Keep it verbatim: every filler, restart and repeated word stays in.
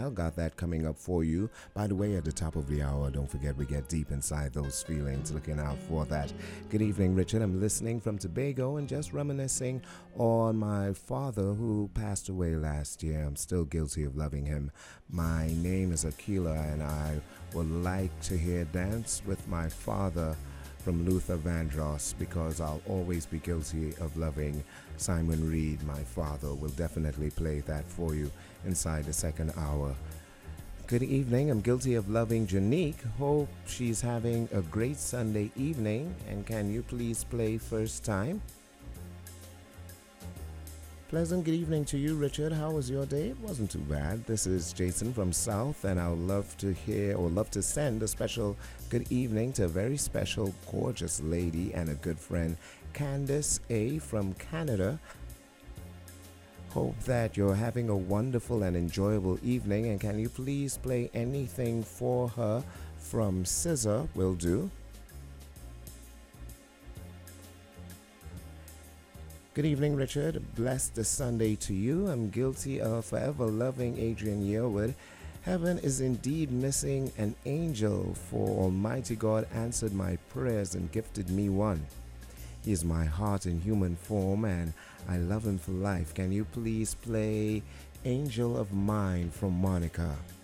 Michelle. Got that coming up for you. By the way, at the top of the hour, don't forget we get deep inside those feelings, looking out for that. Good evening, Richard. I'm listening from Tobago and just reminiscing on my father who passed away last year. I'm still guilty of loving him. My name is Aquila, and I would like to hear Dance with My Father from Luther Vandross, because I'll always be guilty of loving Simon Reed, my father. Will definitely play that for you inside the second hour. Good evening. I'm guilty of loving Janique. Hope she's having a great Sunday evening. And can you please play First Time? Pleasant good evening to you, Richard. How was your day? It wasn't too bad. This is Jason from South, and I would love to hear or love to send a special good evening to a very special, gorgeous lady and a good friend, Candace A. from Canada. Hope that you're having a wonderful and enjoyable evening, and can you please play anything for her from S Z A? Will do. Good evening, Richard. Blessed Sunday to you. I'm guilty of forever loving Adrian Yearwood. Heaven is indeed missing an angel, for Almighty God answered my prayers and gifted me one. He is my heart in human form, and I love him for life. Can you please play Angel of Mine from Monica?